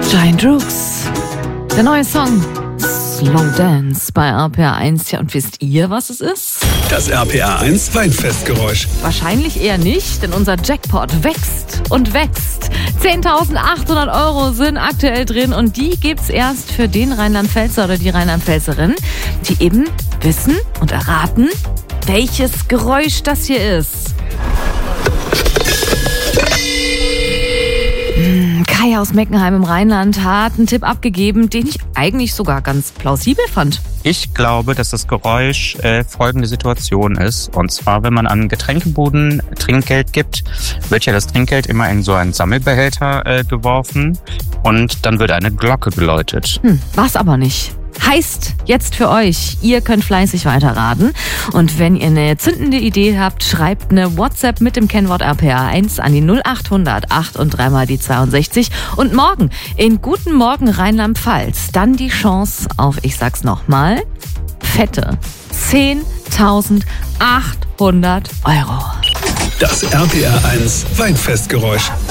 Giant Rooks, der neue Song Slow Dance bei RPA 1. Ja, und wisst ihr, was es ist? Das RPA 1 Weinfestgeräusch. Wahrscheinlich eher nicht, denn unser Jackpot wächst und wächst. 10.800 Euro sind aktuell drin und die gibt's erst für den Rheinland-Pfälzer oder die Rheinland-Pfälzerin, die eben wissen und erraten, welches Geräusch das hier ist. Kai aus Meckenheim im Rheinland hat einen Tipp abgegeben, den ich eigentlich sogar ganz plausibel fand. Ich glaube, dass das Geräusch folgende Situation ist. Und zwar, wenn man an Getränkebuden Trinkgeld gibt, wird ja das Trinkgeld immer in so einen Sammelbehälter geworfen und dann wird eine Glocke geläutet. War's aber nicht. Heißt jetzt für euch, ihr könnt fleißig weiterraten. Und wenn ihr eine zündende Idee habt, schreibt eine WhatsApp mit dem Kennwort RPA 1 an die 0800 8 und 3 mal die 62. Und morgen in Guten Morgen Rheinland-Pfalz dann die Chance auf, ich sag's nochmal, fette 10.800 Euro. Das RPA 1 Weinfestgeräusch.